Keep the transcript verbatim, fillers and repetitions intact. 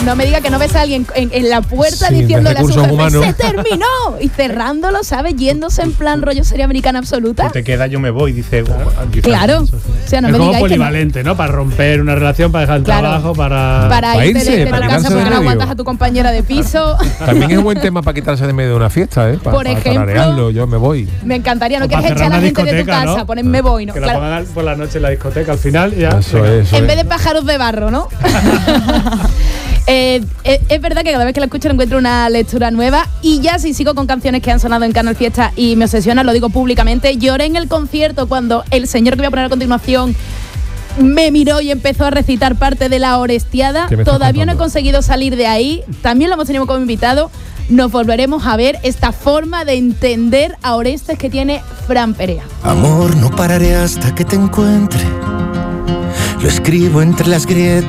no me diga que no ves a alguien en, en la puerta Sí, diciéndole a su recursos jefe, humanos. ¡se terminó! Y cerrándolo, ¿sabes? Yéndose en plan rollo serie americana absoluta. Tú te quedas, yo me voy, dice. Claro. O sea, no es me como digáis que no. polivalente, ¿no? Para romper una relación, para dejar el Claro. trabajo, para... Para, Para irte irse, de, de tu para casa quitarse porque de no medio. aguantas a tu compañera de piso. También es un buen tema para quitarse de medio de una fiesta, ¿eh? Pa- Por para ejemplo, tararearlo, yo me voy. Me encantaría, no O quieres para echar a la cerrar gente una de tu discoteca, casa, ¿no? ponen me voy, ¿no? Que Claro. la pongan por la noche en la discoteca, al final ya... Eso venga. es, eso En es. vez de pájaros de barro, ¿no? eh, es, es verdad que cada vez que lo escucho le encuentro una lectura nueva. Y ya si sigo con canciones que han sonado en Canal Fiesta y me obsesionan, lo digo públicamente, lloré en el concierto cuando el señor que voy a poner a continuación me miró y empezó a recitar parte de la Orestiada. ¿Qué me estás Todavía no he contando? conseguido salir de ahí. También lo hemos tenido como invitado. Nos volveremos a ver esta forma de entender a Orestes que tiene Fran Perea. Amor, no pararé hasta que te encuentre. Lo escribo entre las grietas.